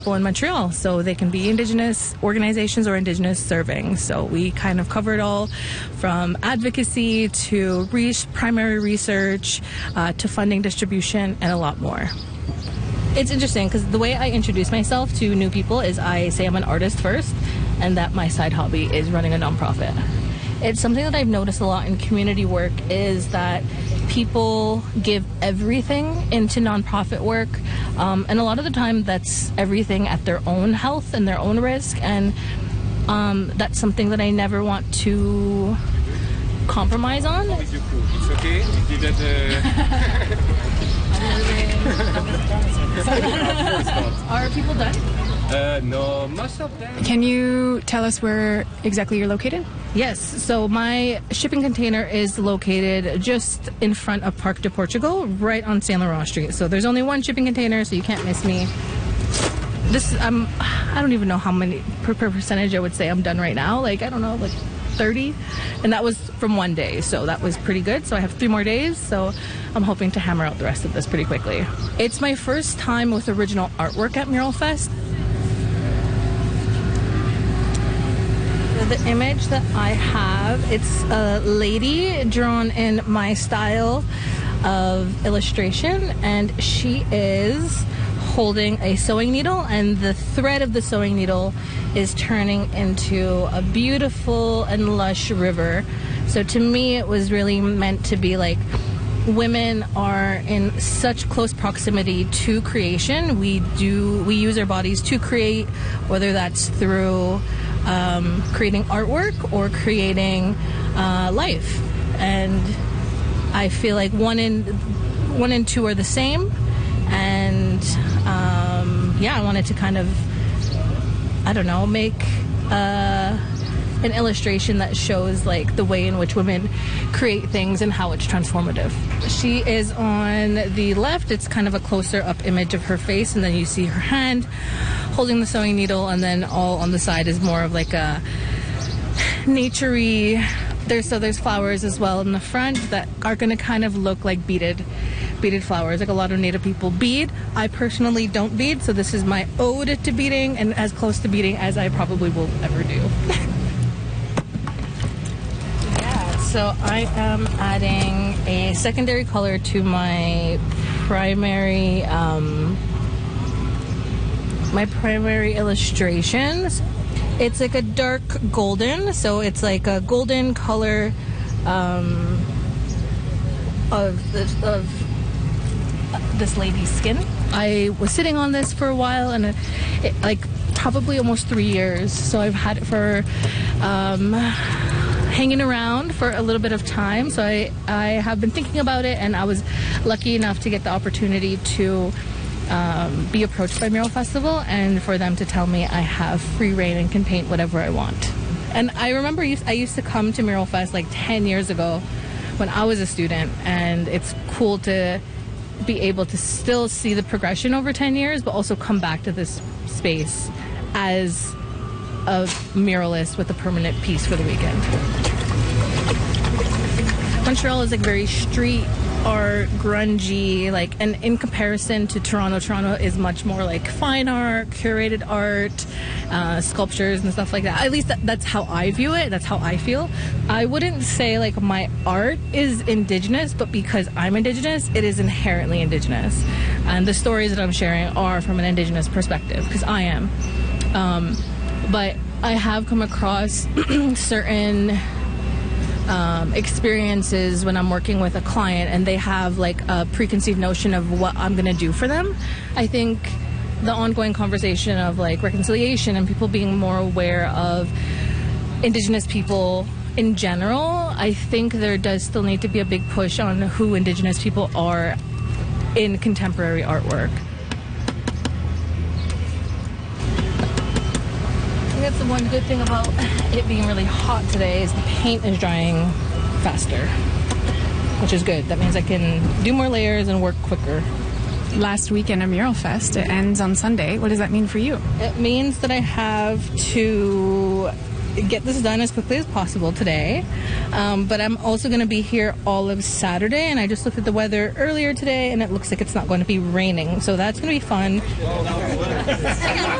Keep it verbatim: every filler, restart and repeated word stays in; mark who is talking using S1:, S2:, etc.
S1: in Montreal, so they can be Indigenous organizations or Indigenous serving. So we kind of cover it all, from advocacy to re- primary research uh, to funding distribution and a lot more. It's interesting because the way I introduce myself to new people is I say I'm an artist first, and that my side hobby is running a nonprofit. It's something that I've noticed a lot in community work is that people give everything into nonprofit work, um, and a lot of the time that's everything at their own health and their own risk, and um, that's something that I never want to compromise on.
S2: It's okay. You did that. Uh...
S1: Are people done?
S2: Uh, no, most of them.
S3: Can you tell us where exactly you're located?
S1: Yes, so my shipping container is located just in front of Parc de Portugal, right on Saint Laurent Street. So there's only one shipping container, so you can't miss me. This, um, I don't even know how many per, per percentage I would say I'm done right now. Like, I don't know, like thirty. And that was from one day, so that was pretty good. So I have three more days, so I'm hoping to hammer out the rest of this pretty quickly. It's my first time with original artwork at Mural Fest. The image that I have, it's a lady drawn in my style of illustration, and she is holding a sewing needle, and the thread of the sewing needle is turning into a beautiful and lush river. So to me, it was really meant to be like, women are in such close proximity to creation. We do, we use our bodies to create, whether that's through um, creating artwork or creating uh, life. And I feel like one and one and two are the same. And um, yeah, I wanted to kind of, I don't know, make uh, an illustration that shows like the way in which women create things and how it's transformative. She is on the left. It's kind of a closer up image of her face, and then you see her hand holding the sewing needle, and then all on the side is more of like a naturey. There's so there's flowers as well in the front that are going to kind of look like beaded beaded flowers, like a lot of Native people bead. I personally don't bead, so this is my ode to beading, and as close to beading as I probably will ever do. Yeah, so I am adding a secondary color to my primary um, my primary illustrations. It's like a dark golden, so it's like a golden color um, of this, of this lady's skin. I was sitting on this for a while, and it, it, like probably almost three years. So I've had it for um, hanging around for a little bit of time. So I I have been thinking about it, and I was lucky enough to get the opportunity to Um, be approached by Mural Festival, and for them to tell me I have free reign and can paint whatever I want. And I remember I used to come to Mural Fest like ten years ago when I was a student, and it's cool to be able to still see the progression over ten years, but also come back to this space as a muralist with a permanent piece for the weekend. Montreal is like very street art, grungy, like, and in comparison to Toronto, Toronto is much more like fine art, curated art, uh, sculptures and stuff like that. At least that, that's how I view it. That's how I feel. I wouldn't say like my art is Indigenous, but because I'm Indigenous, it is inherently Indigenous. And the stories that I'm sharing are from an Indigenous perspective, because I am. Um, but I have come across certain Um, experiences when I'm working with a client and they have like a preconceived notion of what I'm going to do for them. I think the ongoing conversation of like reconciliation and people being more aware of Indigenous people in general, I think there does still need to be a big push on who Indigenous people are in contemporary artwork. That's the one good thing about it being really hot today is the paint is drying faster, which is good. That means I can do more layers and work quicker.
S3: Last weekend at Mural Fest, it ends on Sunday. What does that mean for you?
S1: It means that I have to get this done as quickly as possible today. Um, but I'm also going to be here all of Saturday, and I just looked at the weather earlier today, and it looks like it's not going to be raining. So that's going to be fun.